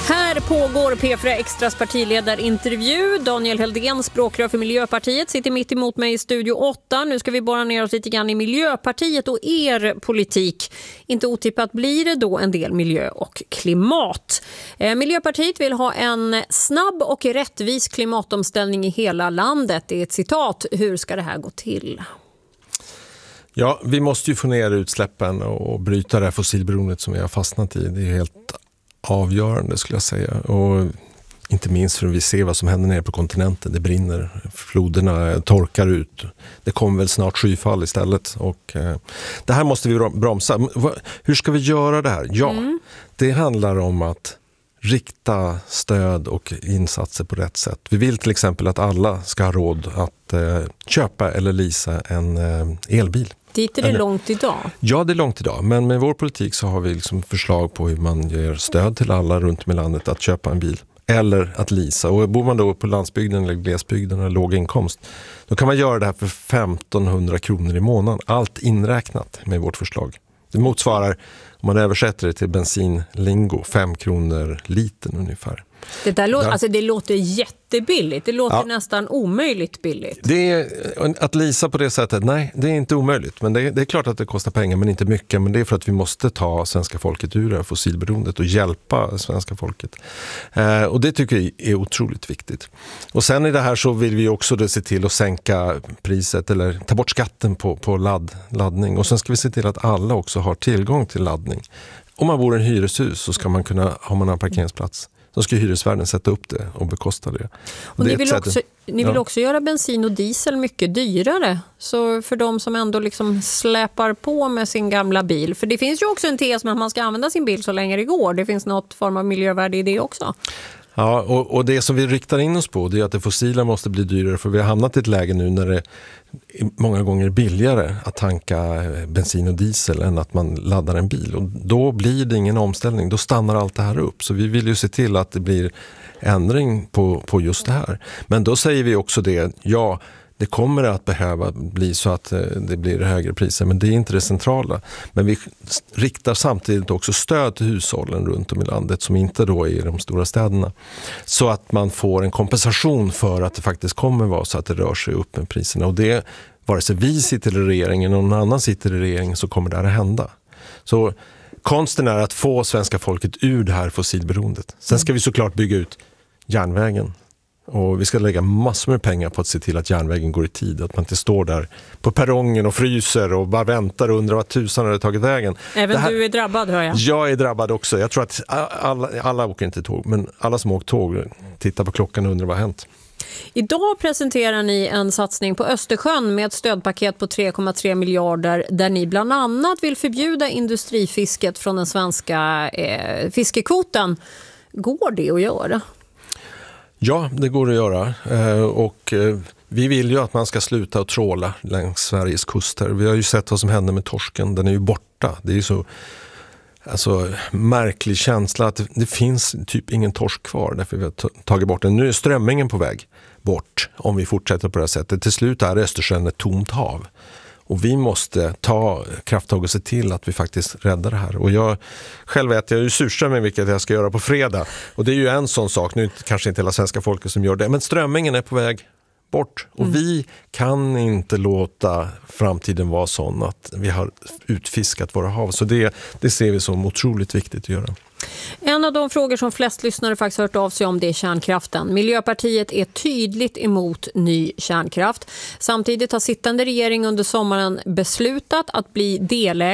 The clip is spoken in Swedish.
Här pågår P4 Extras partiledarintervju. Daniel Heldén, språkrör för Miljöpartiet, sitter mitt emot mig i Studio 8. Nu ska vi borra ner oss lite grann i Miljöpartiet och er politik. Inte otippat blir det då en del miljö och klimat. Miljöpartiet vill ha en snabb och rättvis klimatomställning i hela landet. Det är ett citat. Hur ska det här gå till? Ja, vi måste ju få ner utsläppen och bryta det här fossilberoendet som vi har fastnat i. Det är helt avgörande skulle jag säga. Och inte minst för att vi ser vad som händer nere på kontinenten. Det brinner, floderna torkar ut. Det kommer väl snart skyfall istället. Och det här måste vi bromsa. Hur ska vi göra det här? Ja, det handlar om att rikta stöd och insatser på rätt sätt. Vi vill till exempel att alla ska ha råd att köpa eller leasa en elbil. Dit är det långt idag. Ja, det är långt idag. Men med vår politik så har vi liksom förslag på hur man ger stöd till alla runt om i landet att köpa en bil. Eller att leasa. Och bor man då på landsbygden eller glesbygden eller låg inkomst, då kan man göra det här för 1500 kronor i månaden. Allt inräknat med vårt förslag. Det motsvarar, om man översätter det till bensinlingo, 5 kronor litern ungefär. Det där alltså det låter jättebilligt. Det låter nästan omöjligt billigt. Det är, att leasa på det sättet, nej, det är inte omöjligt. Men det är klart att det kostar pengar, men inte mycket. Men det är för att vi måste ta svenska folket ur det här fossilberoendet och hjälpa svenska folket. Och det tycker jag är otroligt viktigt. Och sen i det här så vill vi också då se till att sänka priset eller ta bort skatten på laddning. Och sen ska vi se till att alla också har tillgång till laddning. Om man bor i en hyreshus så ska man kunna, har man en parkeringsplats, så ska hyresvärden sätta upp det och bekosta det. Och ni vill också göra bensin och diesel mycket dyrare. Så för de som ändå liksom släpar på med sin gamla bil. För det finns ju också en tes med att man ska använda sin bil så länge det går. Det finns något form av miljövärde i det också. Ja, och det som vi riktar in oss på, det är att det fossila måste bli dyrare. För vi har hamnat i ett läge nu när det många gånger billigare att tanka bensin och diesel än att man laddar en bil. Och då blir det ingen omställning, då stannar allt det här upp. Så vi vill ju se till att det blir ändring på just det här. Men då säger vi också det, ja, det kommer att behöva bli så att det blir högre priser, men det är inte det centrala. Men vi riktar samtidigt också stöd till hushållen runt om i landet som inte då är i de stora städerna. Så att man får en kompensation för att det faktiskt kommer vara så att det rör sig upp med priserna. Och det, vare sig vi sitter i regeringen och någon annan sitter i regeringen, så kommer det här att hända. Så konsten är att få svenska folket ur det här fossilberoendet. Sen ska vi såklart bygga ut järnvägen. Och vi ska lägga massor med pengar på att se till att järnvägen går i tid. Att man inte står där på perrongen och fryser och bara väntar och undrar vad tusan har det tagit vägen. Även du är drabbad, hör jag. Jag är drabbad också. Jag tror att alla åker inte tåg. Men alla som åker tåg tittar på klockan och undrar vad har hänt. Idag presenterar ni en satsning på Östersjön med ett stödpaket på 3,3 miljarder där ni bland annat vill förbjuda industrifisket från den svenska fiskekvoten. Går det att göra? Ja, det går att göra. Och vi vill ju att man ska sluta att tråla längs Sveriges kuster. Vi har ju sett vad som händer med torsken. Den är ju borta. Det är ju så märklig känsla att det finns typ ingen torsk kvar därför vi har tagit bort den. Nu är strömmingen på väg bort om vi fortsätter på det här sättet. Till slut är Östersjön ett tomt hav. Och vi måste ta krafttag och se till att vi faktiskt räddar det här. Och jag själv äter ju surströmming, vilket jag ska göra på fredag. Och det är ju en sån sak, nu kanske inte hela svenska folket som gör det. Men strömmingen är på väg bort. Och vi kan inte låta framtiden vara sån att vi har utfiskat våra hav. Så det ser vi som otroligt viktigt att göra. En av de frågor som flest lyssnare faktiskt hört av sig om, det är kärnkraften. Miljöpartiet är tydligt emot ny kärnkraft. Samtidigt har sittande regering under sommaren beslutat att bli delägare